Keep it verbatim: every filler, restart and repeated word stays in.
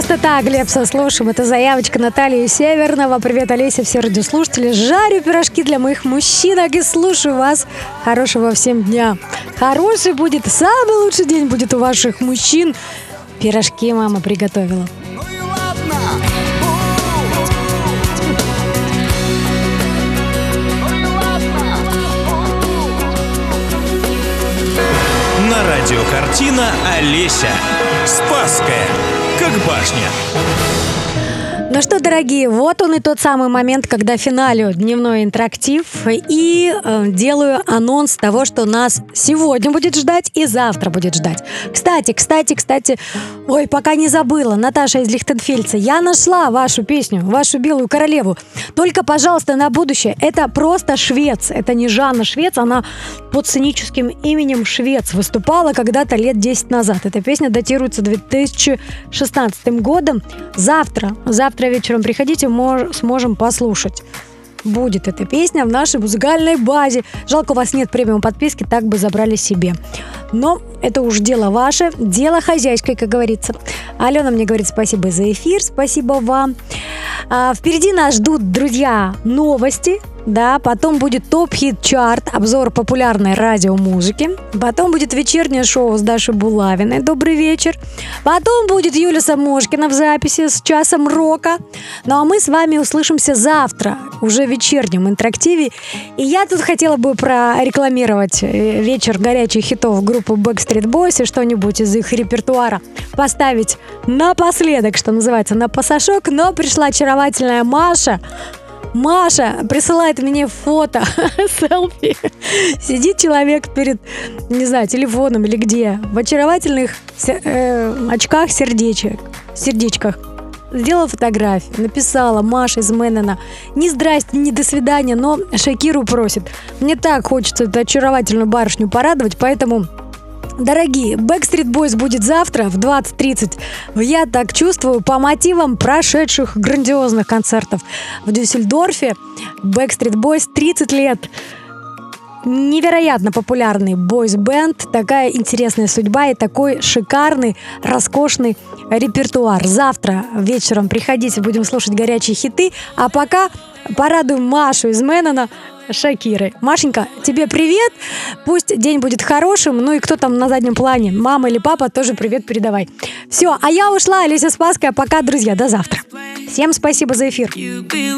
просто так, Глебса, слушаем. Это заявочка Натальи Северного. Привет, Олеся, все радиослушатели. Жарю пирожки для моих мужчинок и слушаю вас. Хорошего всем дня. Хороший будет, самый лучший день будет у ваших мужчин. Пирожки мама приготовила. На радио «Картина» Олеся. Спасская, как башня. Ну что, дорогие, вот он и тот самый момент, когда финалю дневной интерактив и э, делаю анонс того, что нас сегодня будет ждать и завтра будет ждать. Кстати, кстати, кстати, ой, пока не забыла, Наташа из Лихтенфельца, я нашла вашу песню, вашу «Белую королеву». Только, пожалуйста, на будущее, это просто Швец, это не Жанна Швец, она под сценическим именем Швец выступала когда-то лет десять назад. Эта песня датируется две тысячи шестнадцатым годом. Завтра, завтра вечером приходите, мож, сможем послушать. Будет эта песня в нашей музыкальной базе. Жалко, у вас нет премиум подписки, так бы забрали себе. Но это уж дело ваше, дело хозяйской, как говорится. Алена мне говорит спасибо за эфир, спасибо вам. А, впереди нас ждут, друзья, новости. Да, потом будет топ-хит-чарт, обзор популярной радиомузыки. Потом будет вечернее шоу с Дашей Булавиной. Добрый вечер. Потом будет Юля Самошкина в записи с часом рока. Ну а мы с вами услышимся завтра, уже в вечернем интерактиве. И я тут хотела бы прорекламировать вечер горячих хитов группы Backstreet Boys и что-нибудь из их репертуара поставить напоследок, что называется, на пасашок. Но пришла очаровательная Маша. Маша присылает мне фото, селфи. Сидит человек перед, не знаю, телефоном или где, в очаровательных э, очках сердечек, сердечках. Сделала фотографию, написала Маша из Мэннена: не здрасте, не до свидания, но Шакиру просит. Мне так хочется эту очаровательную барышню порадовать, поэтому... Дорогие, Backstreet Boys будет завтра в двадцать тридцать. Я так чувствую, по мотивам прошедших грандиозных концертов в Дюссельдорфе. Backstreet Boys тридцать лет. Невероятно популярный бойс-бенд, такая интересная судьба и такой шикарный, роскошный репертуар. Завтра вечером приходите, будем слушать горячие хиты. А пока порадуем Машу из Мэннена Шакирой. Машенька, тебе привет. Пусть день будет хорошим. Ну и кто там на заднем плане? Мама или папа, тоже привет передавай. Все, а я ушла. Олеся Спасская. Пока, друзья. До завтра. Всем спасибо за эфир.